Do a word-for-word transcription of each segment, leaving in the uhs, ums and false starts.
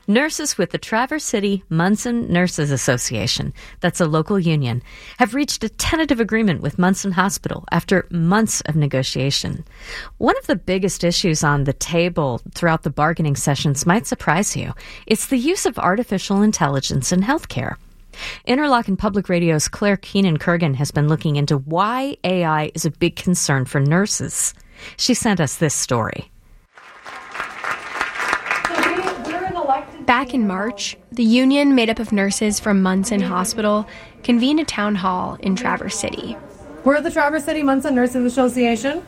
Nurses with the Traverse City Munson Nurses Association, that's a local union, have reached a tentative agreement with Munson Hospital after months of negotiation. One of the biggest issues on the table throughout the bargaining sessions might surprise you. It's the use of artificial intelligence in healthcare. Interlochen Public Radio's Claire Keenan-Kurgan has been looking into why A I is a big concern for nurses. She sent us this story. Back in March, the union made up of nurses from Munson Hospital convened a town hall in Traverse City. We're the Traverse City Munson Nurses Association.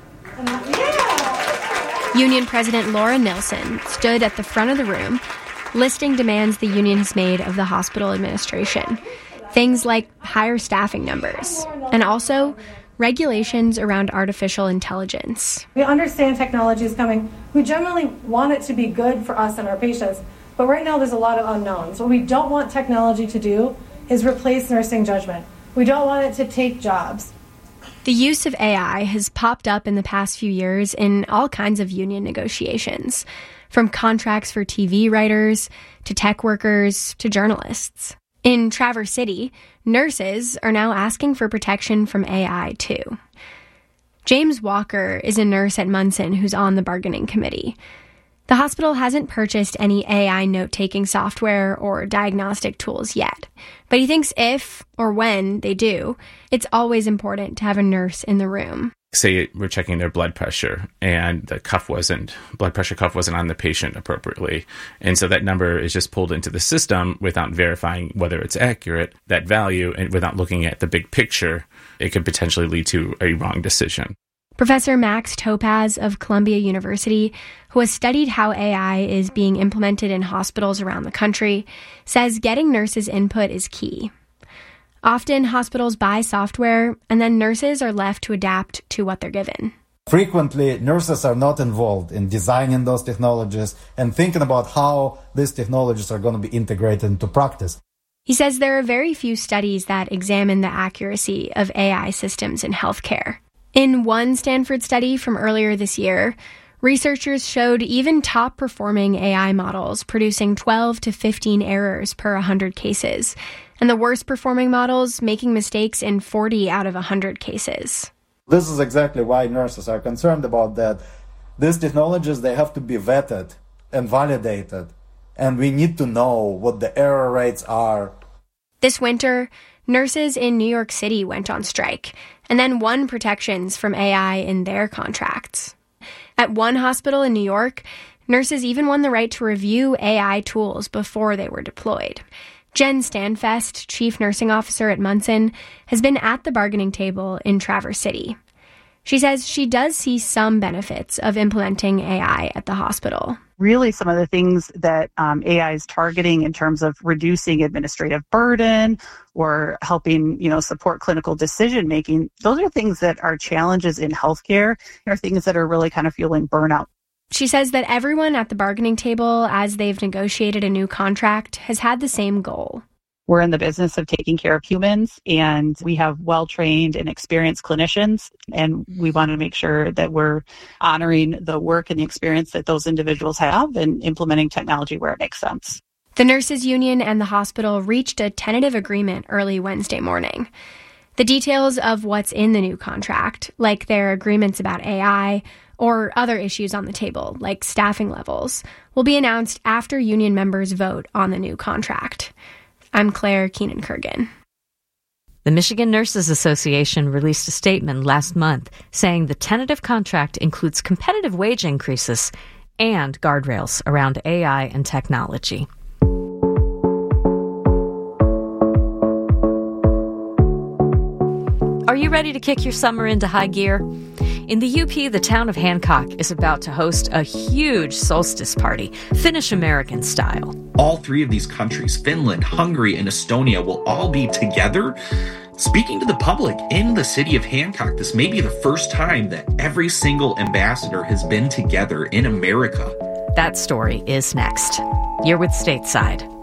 Yeah. Union President Laura Nilsson stood at the front of the room, listing demands the union has made of the hospital administration. Things like higher staffing numbers, and also regulations around artificial intelligence. We understand technology is coming. We generally want it to be good for us and our patients. But right now there's a lot of unknowns. What we don't want technology to do is replace nursing judgment. We don't want it to take jobs. The use of A I has popped up in the past few years in all kinds of union negotiations, from contracts for T V writers to tech workers to journalists. In Traverse City, nurses are now asking for protection from A I too. James Walker is a nurse at Munson who's on the bargaining committee. The hospital hasn't purchased any A I note-taking software or diagnostic tools yet, but he thinks if or when they do, it's always important to have a nurse in the room. Say we're checking their blood pressure and the cuff wasn't, blood pressure cuff wasn't on the patient appropriately. And so that number is just pulled into the system without verifying whether it's accurate, that value, and without looking at the big picture, it could potentially lead to a wrong decision. Professor Max Topaz of Columbia University, who has studied how A I is being implemented in hospitals around the country, says getting nurses' input is key. Often, hospitals buy software, and then nurses are left to adapt to what they're given. Frequently, nurses are not involved in designing those technologies and thinking about how these technologies are going to be integrated into practice. He says there are very few studies that examine the accuracy of A I systems in healthcare. In one Stanford study from earlier this year, researchers showed even top-performing A I models producing twelve to fifteen errors per one hundred cases, and the worst-performing models making mistakes in forty out of one hundred cases. This is exactly why nurses are concerned about that. These technologies, they have to be vetted and validated, and we need to know what the error rates are. This winter, nurses in New York City went on strike, and then won protections from A I in their contracts. At one hospital in New York, nurses even won the right to review A I tools before they were deployed. Jen Stanfest, chief nursing officer at Munson, has been at the bargaining table in Traverse City. She says she does see some benefits of implementing A I at the hospital. Really, some of the things that um, A I is targeting in terms of reducing administrative burden or helping, you know, support clinical decision making, those are things that are challenges in healthcare, are things that are really kind of fueling burnout. She says that everyone at the bargaining table, as they've negotiated a new contract, has had the same goal. We're in the business of taking care of humans, and we have well-trained and experienced clinicians, and we want to make sure that we're honoring the work and the experience that those individuals have and implementing technology where it makes sense. The nurses' union and the hospital reached a tentative agreement early Wednesday morning. The details of what's in the new contract, like their agreements about A I or other issues on the table, like staffing levels, will be announced after union members vote on the new contract. I'm Claire Keenan-Kurgan. The Michigan Nurses Association released a statement last month saying the tentative contract includes competitive wage increases and guardrails around A I and technology. Are you ready to kick your summer into high gear? In the U P, the town of Hancock is about to host a huge solstice party, Finnish American style. All three of these countries, Finland, Hungary, and Estonia, will all be together speaking to the public in the city of Hancock. This may be the first time that every single ambassador has been together in America. That story is next. You're with Stateside.